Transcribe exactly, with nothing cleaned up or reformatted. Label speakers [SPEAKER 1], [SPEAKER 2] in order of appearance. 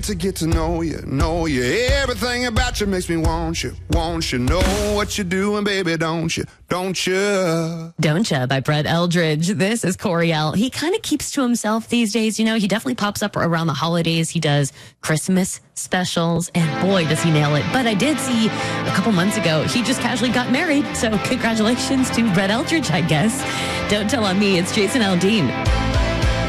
[SPEAKER 1] To get to know you, know you. Everything about you makes me want you, want you. Know what you're doing, baby, don't you, don't you?
[SPEAKER 2] Don't Ya by Brett Eldridge. This is Coriel. He kind of keeps to himself these days. You know, he definitely pops up around the holidays. He does Christmas specials, and boy, does he nail it. But I did see a couple months ago, he just casually got married. So congratulations to Brett Eldridge, I guess. Don't Tell on Me. It's Jason Aldean.